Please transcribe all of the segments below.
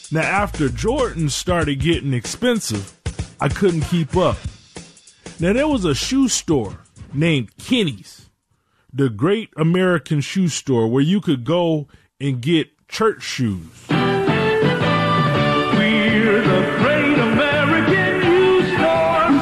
Now, after Jordans started getting expensive, I couldn't keep up. Now, there was a shoe store named Kenny's, the great American shoe store where you could go and get church shoes. We're the great American shoe store.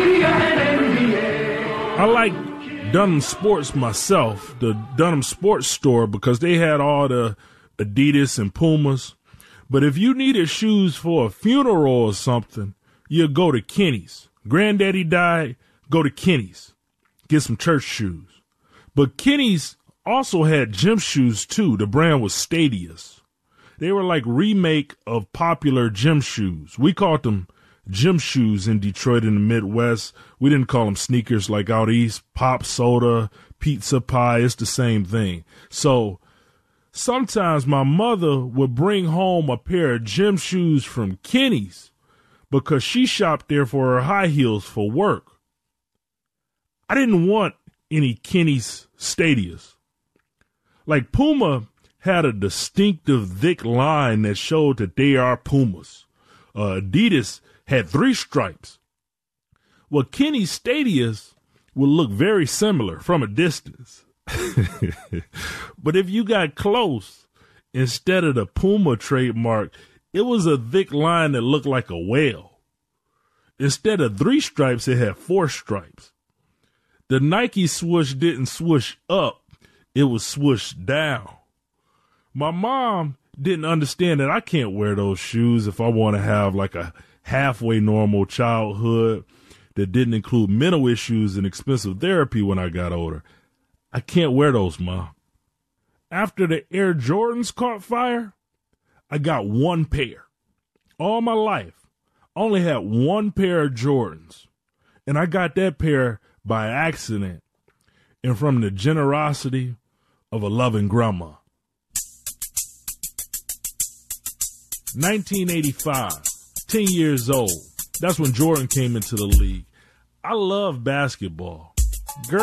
I like Dunham Sports myself, the Dunham Sports store, because they had all the Adidas and Pumas. But if you needed shoes for a funeral or something, you'd go to Kenny's. Granddaddy died, go to Kenny's. Get some church shoes. But Kenny's also had gym shoes too. The brand was Stadius. They were like remake of popular gym shoes. We called them gym shoes in Detroit in the Midwest. We didn't call them sneakers like out east. Pop soda, pizza pie, it's the same thing. So sometimes my mother would bring home a pair of gym shoes from Kenny's because she shopped there for her high heels for work. I didn't want any Kenny's Stadius. Like Puma had a distinctive thick line that showed that they are Pumas. Adidas had 3 stripes. Well, Kenny's Stadius would look very similar from a distance. But if you got close, instead of the Puma trademark, it was a thick line that looked like a whale. Instead of 3 stripes, it had 4 stripes. The Nike swoosh didn't swoosh up, it was swooshed down. My mom didn't understand that I can't wear those shoes if I want to have like a halfway normal childhood that didn't include mental issues and expensive therapy when I got older. I can't wear those, Mom. After the Air Jordans caught fire, I got 1 pair. All my life, I only had 1 pair of Jordans. And I got that pair by accident and from the generosity of a loving grandma. 1985, 10 years old. That's when Jordan came into the league. I love basketball.